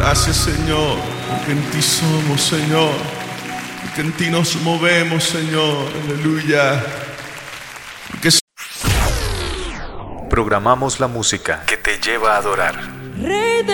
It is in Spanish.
Gracias, Señor, porque en ti somos, Señor, porque en ti nos movemos, Señor. Aleluya. Porque programamos la música que te lleva a adorar.